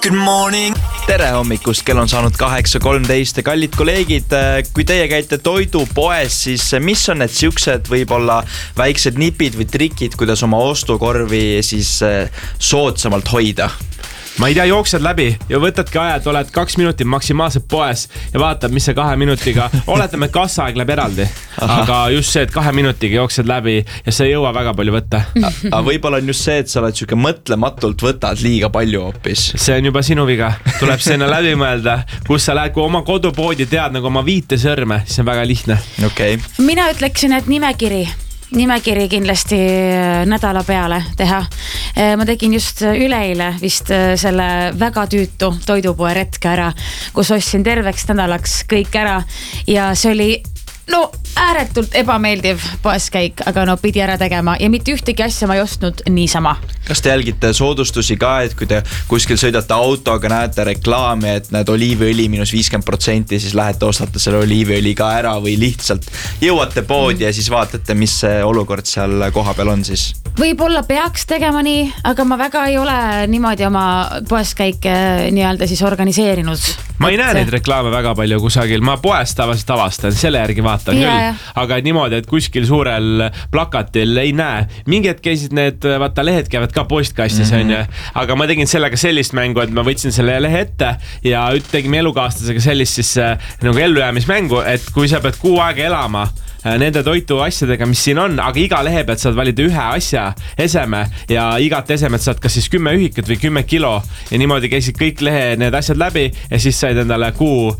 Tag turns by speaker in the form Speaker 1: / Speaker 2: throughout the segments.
Speaker 1: Good morning. Tere hommikust, kell on saanud 8:13 ja kallid kolleegid, kui teie käite toidupoes, siis mis on need siuksed võib-olla väiksed nipid või trikid, kuidas oma ostukorvi siis soodsamalt hoida?
Speaker 2: Ma ei tea, jooksed läbi ja võtadki aja, et oled 2 minutit maksimaalselt poes ja vaatad, mis see 2 minutiga, oletame, et kassaaeg läheb eraldi. Aga just see, et 2 minutiga jooksed läbi ja sa ei jõua väga palju võtta.
Speaker 1: Aga võib-olla on just see, et sa oled siuke mõtlematult võtad liiga palju hoopis.
Speaker 2: See on juba sinu viga, tuleb sinna läbi mõelda, kus sa lähed, kui oma kodupoodi tead nagu oma 5 sõrme, siis on väga lihtne.
Speaker 1: Okay.
Speaker 3: Mina ütleksin, et nimekiri kindlasti nädala peale teha. Ma tegin just üleeile vist selle väga tüütu toidupoe retke ära, kus ostsin terveks nädalaks kõik ära ja see oli ääretult ebameeldiv poeskäik, aga pidi ära tegema ja mitte ühtegi asja ma ei ostnud niisama.
Speaker 1: Kas te jälgite soodustusi ka, et kui te kuskil sõidate autoga, näete reklaami, et näed oliiviõli -50%, siis lähete ostate selle oliiviõli ka ära või lihtsalt jõuate poodi ja siis vaatate, mis see olukord seal koha peal on siis?
Speaker 3: Võib-olla peaks tegema nii, aga ma väga ei ole niimoodi oma poeskäike nii-öelda siis organiseerinud.
Speaker 2: Ma ei näe neid reklaame väga palju kusagil, ma poest tavaliselt avastan, selle järgi vaatan küll. Aga niimoodi, et kuskil suurel plakatil ei näe. Mingi hetk käisid need, vaata lehed käivad ka postkastis, on ju. Aga ma tegin sellega sellist mängu, et ma võtsin selle lehe ette ja tegime elukaaslasega sellist siis nagu ellujäämismängu, et kui sa pead 6 aega elama nende toitu asjadega, mis siin on, aga iga lehe pealt saad valida ühe asja eseme ja igat esemet saad kas siis 10 ühikat või 10 kilo ja niimoodi käisid kõik lehe need asjad läbi ja siis said endale kuu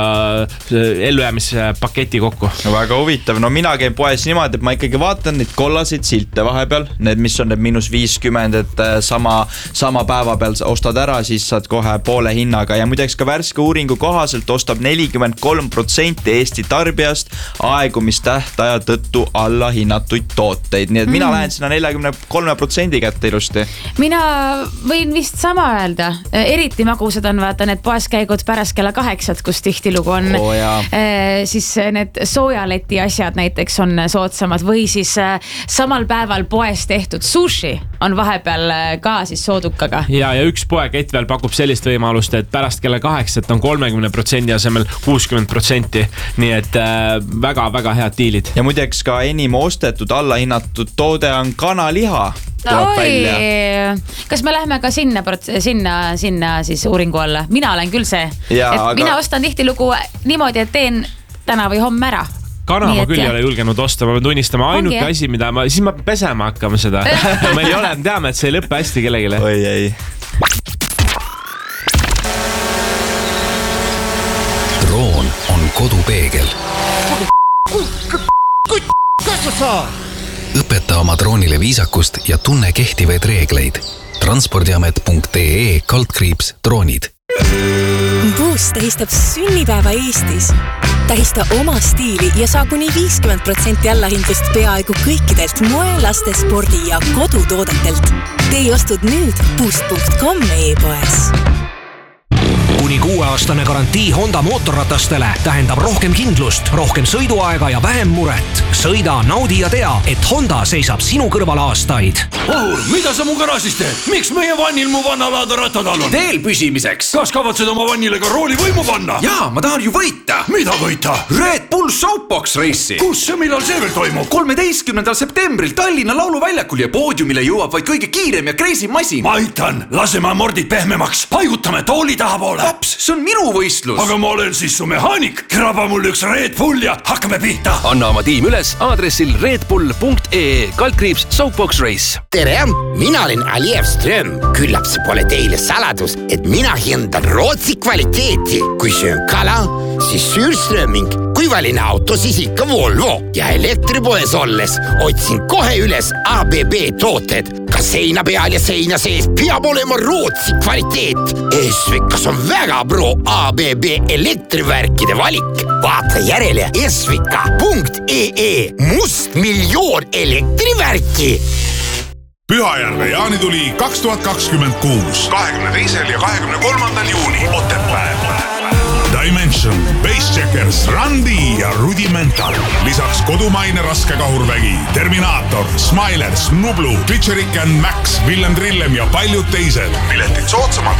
Speaker 2: ellujäämispaketi kokku.
Speaker 1: Väga huvitav, mina käin poes niimoodi, et ma ikkagi vaatan neid kollaseid silte vahepeal, need mis on need -50, et sama päeva peal ostad ära, siis saad kohe poole hinnaga ja muideks ka värske uuringu kohaselt ostab 43% Eesti tarbijast aegumistähtaja tõttu alla hinnatuid tooteid, nii et mina lähen sinna 43% kätte ilusti.
Speaker 3: Mina võin vist sama öelda, eriti magusad on vaata need poeskäigud pärast kella 8, kus tihtilugu on siis need soojaleti asjad näiteks on soodsamad või siis samal päeval poes tehtud sushi on vahepeal ka siis soodukaga.
Speaker 2: Ja üks poekett veel pakub sellist võimalust, et pärast kella 8 on 30% asemel 60%, nii et väga head diilid.
Speaker 1: Ja muideks ka enim ostetud allahinnatud toode on kanaliha.
Speaker 3: Kas me läheme ka sinna siis uuringu alla? Mina olen küll see. Mina ostan tihtilugu niimoodi, et teen täna või homme ära.
Speaker 2: Kana ma küll ei ole julgenud osta, ma pean tunnistama ainuke asi, mida siis ma pesema hakkama seda. Meil ei ole, me teame, et see ei lõppe hästi kellegile.
Speaker 1: Oi ei.
Speaker 4: Droon on kodupeegel. Õpeta oma droonile viisakust ja tunne kehtivaid reegleid. Transpordiamet.ee/droonid.
Speaker 5: Boost tähistab sünnipäeva Eestis. Tähista oma stiili ja saa kuni 50% allahindlust peaaegu kõikidelt moe, laste, spordi ja kodutoodetelt. Tee ostud nüüd boost.com e-poes.
Speaker 6: Kuni 6-aastane garantii Honda mootorratastele tähendab rohkem kindlust, rohkem sõiduaega ja vähem muret. Sõida, naudi ja tea, et Honda seisab sinu kõrval aastaid.
Speaker 7: Ohur, mida sa mu garaažis teed? Miks meie vannil mu vannalaada rattad all on?
Speaker 8: Teel püsimiseks.
Speaker 7: Kas kavatsed oma vannile ka rooli võimu panna?
Speaker 8: Jaa, ma tahan ju võita.
Speaker 7: Mida võita?
Speaker 8: Red Bull Soapbox Race'i.
Speaker 7: Kus ja millal see veel toimub?
Speaker 8: 13. septembril Tallinna lauluväljakul ja poodiumile jõuab vaid kõige kiirem ja kreisim masin.
Speaker 7: Ma aitan, laseme mordid pehmemaks. Paigutame tooli taha poole.
Speaker 8: Paps, see on minu võistlus.
Speaker 7: Aga ma olen siis su mehaanik. Kraba mul üks Red Bull ja hakkame pihta.
Speaker 9: Anna oma tiim üles aadressil redbull.ee/Soapbox Race.
Speaker 10: Tere, mina olen Alijev Ström. Küllap see pole teile saladus, et mina hindan Rootsi kvaliteeti. Kui söön kala, siis Sürströming. Kui valin auto, siis ikka Volvo. Ja elektripoes olles otsin kohe üles ABB tooted. Ka seina peal ja seina sees peab olema Rootsi kvaliteet. Esvikas on väga pro ABB elektrivärkide valik. Vaata järele esvika.ee. Must miljoon elektrivärki.
Speaker 11: Pühajärve jaanituli 2026. 22. ja 23. juuni Otepääl. Dimension, Bassjackers, Randi ja Rudimental. Lisaks kodumaine raskekahurvägi, Terminaator, Smiler, Snublu, Twitcherik and Max, Willem Trillem ja paljud teised. Piletid soodsamalt